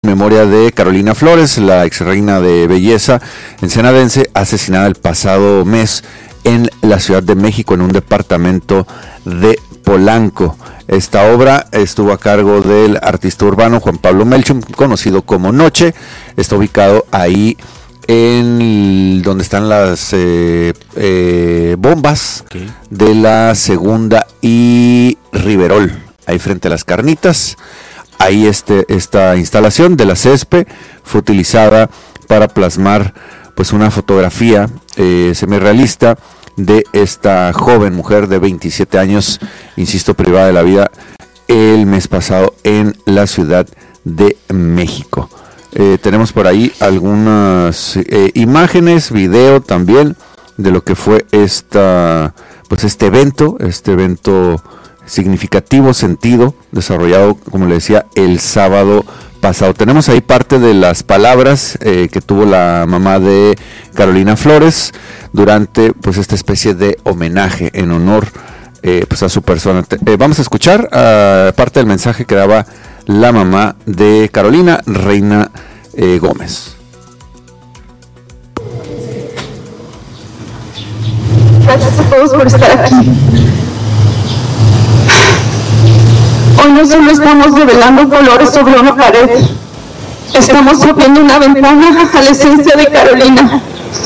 memoria de Carolina Flores, la ex reina de belleza ensenadense, asesinada el pasado mes en la Ciudad de México, en un departamento de Polanco. Esta obra estuvo a cargo del artista urbano Juan Pablo Melchum, conocido como Noche. Está ubicado ahí en donde están las bombas de la Segunda y Riverol, ahí frente a las Carnitas. Ahí esta instalación de la CESPE fue utilizada para plasmar pues una fotografía semirrealista de esta joven mujer de 27 años, insisto, privada de la vida el mes pasado en la Ciudad de México. Tenemos por ahí algunas imágenes, video también de lo que fue este evento significativo, sentido, desarrollado, como le decía, el sábado pasado. Tenemos ahí parte de las palabras que tuvo la mamá de Carolina Flores durante pues esta especie de homenaje en honor pues a su persona. Vamos a escuchar parte del mensaje que daba la mamá de Carolina, Reina Gómez. Gracias a todos por estar aquí. Hoy no solo estamos revelando colores sobre una pared, estamos abriendo una ventana a la esencia de Carolina.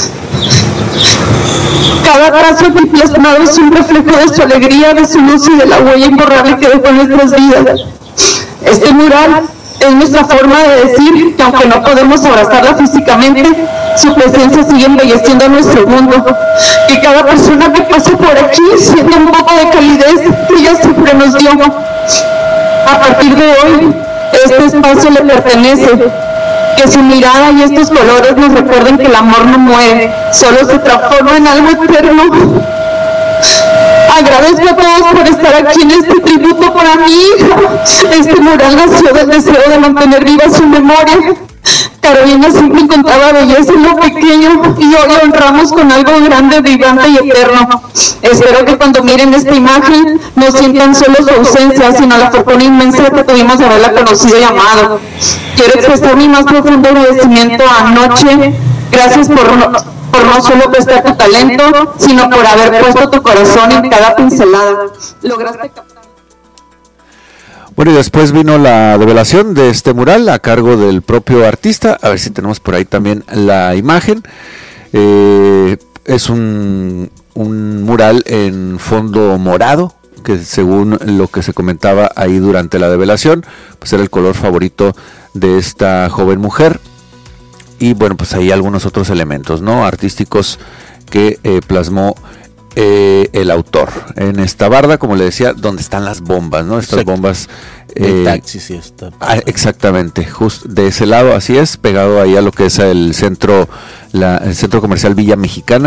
Cada trazo aquí plasmado es un reflejo de su alegría, de su luz y de la huella imborrable que dejó en nuestras vidas. Este mural es nuestra forma de decir que aunque no podemos abrazarla físicamente, su presencia sigue embelleciendo nuestro mundo. Que cada persona que pase por aquí sienta un poco de calidez que ella siempre nos dio. A partir de hoy, este espacio le pertenece. Que su mirada y estos colores nos recuerden que el amor no muere, solo se transforma en algo eterno. Agradezco a todos por estar aquí en este tributo para mi hija. Este mural nació del deseo de mantener viva su memoria. Carolina siempre encontraba belleza en lo pequeño y hoy la honramos con algo grande, vibrante y eterno. Espero que cuando miren esta imagen no sientan solo su ausencia, sino la fortuna inmensa que tuvimos de haberla conocido y amado. Quiero expresar mi más profundo agradecimiento a Noche. Gracias por no solo prestar tu talento, sino por haber puesto tu corazón en cada pincelada. Lograste captar. Bueno, y después vino la develación de este mural a cargo del propio artista. A ver si tenemos por ahí también la imagen. Es un mural en fondo morado, que según lo que se comentaba ahí durante la develación, pues era el color favorito de esta joven mujer. Y bueno, pues hay algunos otros elementos, ¿no?, artísticos que plasmó el autor en esta barda, como le decía, donde están las bombas, ¿no? Estas bombas de taxis y esta. Exactamente, justo de ese lado, así es, pegado ahí a lo que es el centro comercial Villa Mexicana,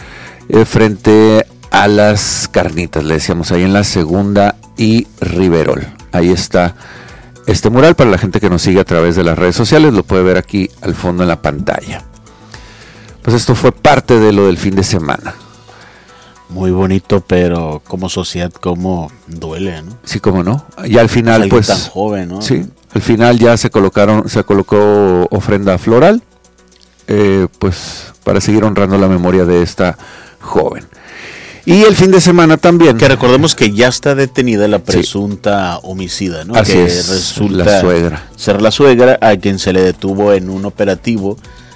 frente a las Carnitas, le decíamos, ahí en la Segunda y Riverol. Ahí está este mural para la gente que nos sigue a través de las redes sociales, lo puede ver aquí al fondo en la pantalla. Pues esto fue parte de lo del fin de semana. Muy bonito, pero como sociedad, como duele, ¿no? Sí, cómo no. Ya al final, alguien pues, tan joven, ¿no? Sí, al final ya se colocó ofrenda floral, pues para seguir honrando la memoria de esta joven. Y el fin de semana también. Que recordemos que ya está detenida la presunta homicida, ¿no? Así que es, resulta la suegra. Ser la suegra, a quien se le detuvo en un operativo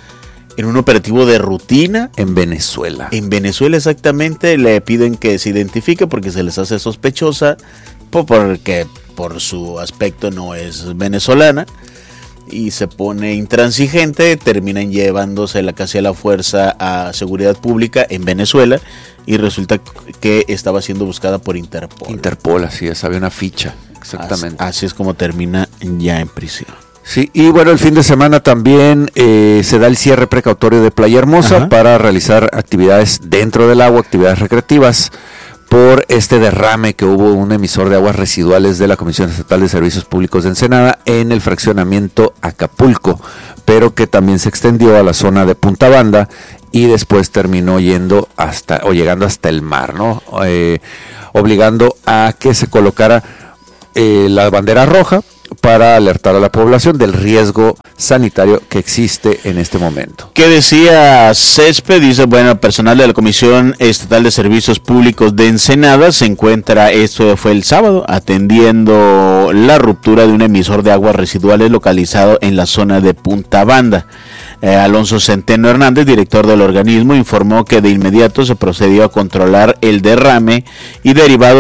de rutina. En Venezuela. En Venezuela, exactamente. Le piden que se identifique porque se les hace sospechosa, porque por su aspecto no es venezolana. Y se pone intransigente, terminan llevándosela casi a la fuerza a seguridad pública en Venezuela y resulta que estaba siendo buscada por Interpol. Interpol, así es, había una ficha, exactamente. Así es como termina ya en prisión. Sí, y bueno, el fin de semana también se da el cierre precautorio de Playa Hermosa para realizar actividades dentro del agua, actividades recreativas, por este derrame que hubo un emisor de aguas residuales de la Comisión Estatal de Servicios Públicos de Ensenada en el fraccionamiento Acapulco, pero que también se extendió a la zona de Punta Banda y después terminó llegando hasta el mar, ¿no? Obligando a que se colocara la bandera roja para alertar a la población del riesgo sanitario que existe en este momento. ¿Qué decía CESPE? Dice, bueno, personal de la Comisión Estatal de Servicios Públicos de Ensenada se encuentra, esto fue el sábado, atendiendo la ruptura de un emisor de aguas residuales localizado en la zona de Punta Banda. Alonso Centeno Hernández, director del organismo, informó que de inmediato se procedió a controlar el derrame y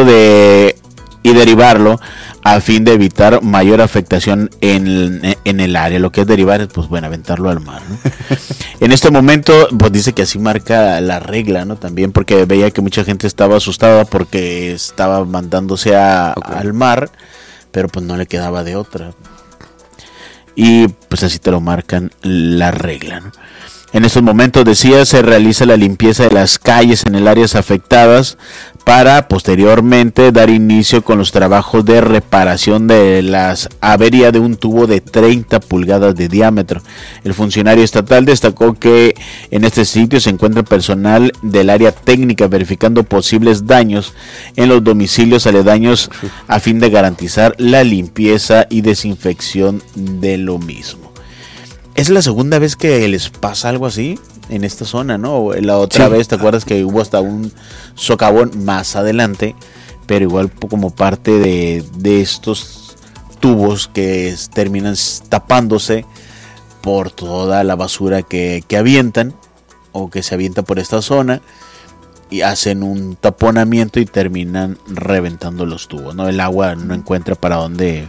derivarlo a fin de evitar mayor afectación en el área. Lo que es derivar, pues bueno, aventarlo al mar, ¿no? En este momento, pues dice que así marca la regla, ¿no? También porque veía que mucha gente estaba asustada porque estaba mandándose al mar, pero pues no le quedaba de otra. Y pues así te lo marcan la regla, ¿no? En estos momentos, decía, se realiza la limpieza de las calles en el áreas afectadas para posteriormente dar inicio con los trabajos de reparación de las averías de un tubo de 30 pulgadas de diámetro. El funcionario estatal destacó que en este sitio se encuentra personal del área técnica verificando posibles daños en los domicilios aledaños a fin de garantizar la limpieza y desinfección de lo mismo. Es la segunda vez que les pasa algo así en esta zona, ¿no? La otra vez, ¿te acuerdas que hubo hasta un socavón más adelante? Pero igual como parte de estos tubos que terminan tapándose por toda la basura que avientan o que se avienta por esta zona y hacen un taponamiento y terminan reventando los tubos, ¿no? El agua no encuentra para dónde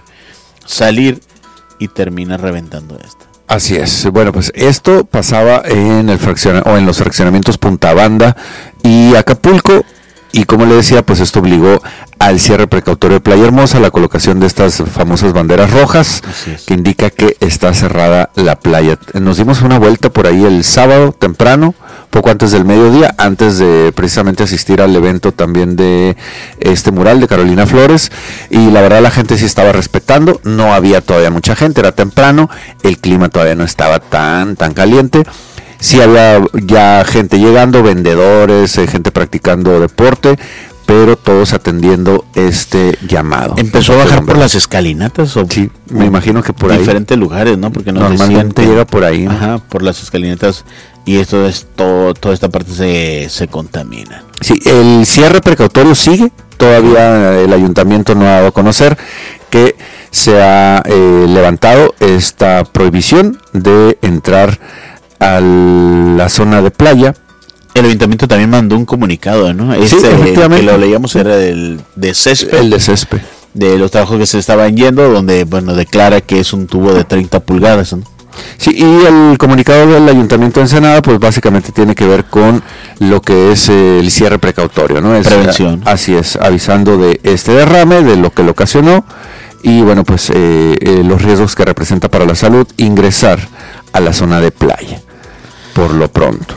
salir y termina reventando esto. Así es. Bueno, pues esto pasaba en en los fraccionamientos Punta Banda y Acapulco, y como le decía, pues esto obligó al cierre precautorio de Playa Hermosa, la colocación de estas famosas banderas rojas que indica que está cerrada la playa. Nos dimos una vuelta por ahí el sábado temprano, poco antes del mediodía, antes de precisamente asistir al evento también de este mural de Carolina Flores, y la verdad la gente sí estaba respetando, no había todavía mucha gente, era temprano, el clima todavía no estaba tan caliente. Sí había ya gente llegando, vendedores, gente practicando deporte, pero todos atendiendo este llamado. ¿Empezó a bajar por las escalinatas? ¿O sí, me imagino que por diferentes lugares, ¿no? Porque normalmente llega por ahí, ¿no? Ajá, por las escalinatas, y esto es toda esta parte se contamina. Sí, el cierre precautorio sigue, todavía el ayuntamiento no ha dado a conocer que se ha levantado esta prohibición de entrar a la zona de playa. El ayuntamiento también mandó un comunicado, ¿no? Sí, efectivamente. Que lo leíamos, era el de CESPE. El de CESPE. De los trabajos que se estaban yendo, donde, bueno, declara que es un tubo de 30 pulgadas, ¿no? Sí, y el comunicado del Ayuntamiento de Ensenada, pues básicamente tiene que ver con lo que es el cierre precautorio, ¿no? Es prevención. Así es, avisando de este derrame, de lo que lo ocasionó, y bueno, pues los riesgos que representa para la salud ingresar a la zona de playa, por lo pronto.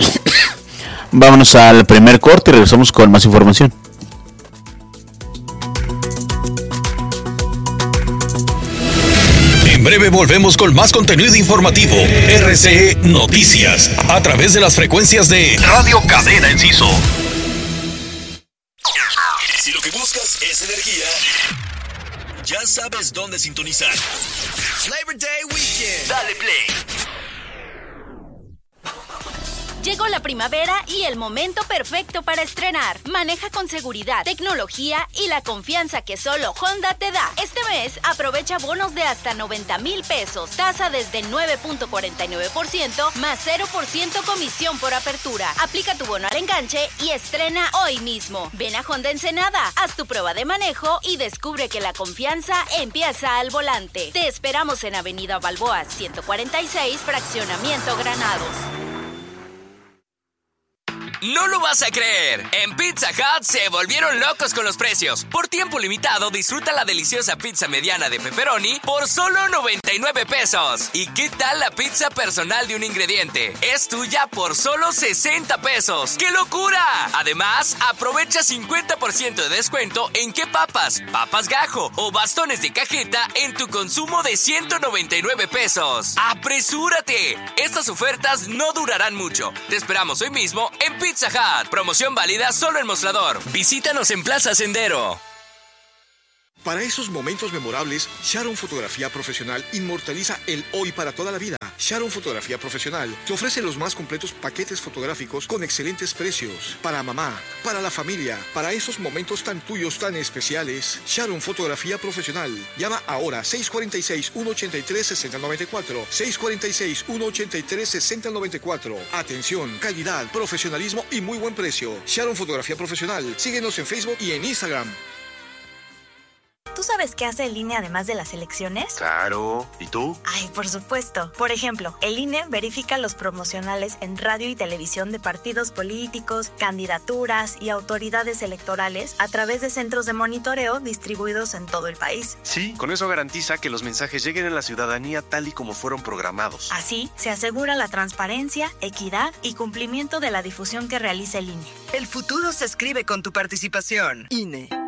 Vámonos al primer corte y regresamos con más información. En breve volvemos con más contenido informativo. RCE Noticias, a través de las frecuencias de Radio Cadena Enciso. Si lo que buscas es energía, ya sabes dónde sintonizar. Labor Day Weekend. Dale play. Llegó la primavera y el momento perfecto para estrenar. Maneja con seguridad, tecnología y la confianza que solo Honda te da. Este mes aprovecha bonos de hasta 90,000 pesos, tasa desde 9.49% más 0% comisión por apertura. Aplica tu bono al enganche y estrena hoy mismo. Ven a Honda Ensenada, haz tu prueba de manejo y descubre que la confianza empieza al volante. Te esperamos en Avenida Balboa 146, Fraccionamiento Granados. No lo vas a creer. En Pizza Hut se volvieron locos con los precios. Por tiempo limitado, disfruta la deliciosa pizza mediana de pepperoni por solo 99 pesos. ¿Y qué tal la pizza personal de un ingrediente? Es tuya por solo 60 pesos. ¡Qué locura! Además, aprovecha 50% de descuento en qué papas gajo o bastones de cajeta en tu consumo de 199 pesos. ¡Apresúrate! Estas ofertas no durarán mucho. Te esperamos hoy mismo en Pizza Hut. Promoción válida solo en Mostrador. Visítanos en Plaza Sendero. Para esos momentos memorables, Sharon Fotografía Profesional inmortaliza el hoy para toda la vida. Sharon Fotografía Profesional te ofrece los más completos paquetes fotográficos con excelentes precios. Para mamá, para la familia, para esos momentos tan tuyos, tan especiales. Sharon Fotografía Profesional. Llama ahora 646-183-6094. 646-183-6094. Atención, calidad, profesionalismo y muy buen precio. Sharon Fotografía Profesional. Síguenos en Facebook y en Instagram. ¿Tú sabes qué hace el INE además de las elecciones? Claro. ¿Y tú? Ay, por supuesto. Por ejemplo, el INE verifica los promocionales en radio y televisión de partidos políticos, candidaturas y autoridades electorales a través de centros de monitoreo distribuidos en todo el país. Sí, con eso garantiza que los mensajes lleguen a la ciudadanía tal y como fueron programados. Así, se asegura la transparencia, equidad y cumplimiento de la difusión que realiza el INE. El futuro se escribe con tu participación. INE.